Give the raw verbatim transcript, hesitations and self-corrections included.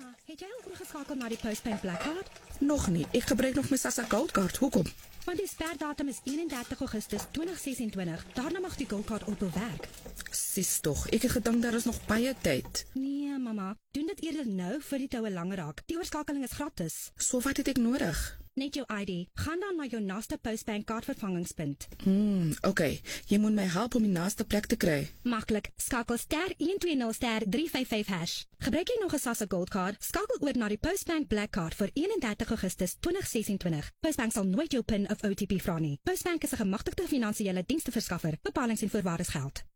Mamma, het jy al oorgeskakel na die Postbank Blackcard? Nog nie, ek gebruik nog my Sasa Goldcard, hoekom? Want die sperdatum is eenendertig Augustus twintig sesentwintig. Daarna mag die Goldcard ophou werk. Sis tog, ek het gedink daar is nog baie tyd. Nee, mamma, doen dit eerder nou vir die toue langer raak. Die oorskakeling is gratis. So wat het ek nodig? Net jou I D. Gaan dan na jou naaste Postbank kaartvervangingspunt. Hmm, oké, okay. Jy moet my help om die naaste plek te kry. Maklik, skakel ster een twee nul ster drie vyf vyf hash. Gebruik jy nog 'n Sasa Goldcard, skakel oor na die Postbank Blackcard vir eenendertig Augustus twintig sesentwintig. Postbank sal nooit jou PIN of O T P vra nie. Postbank is 'n gemagtigde finansiële diensverskaffer. Bepalings en voorwaardes geld.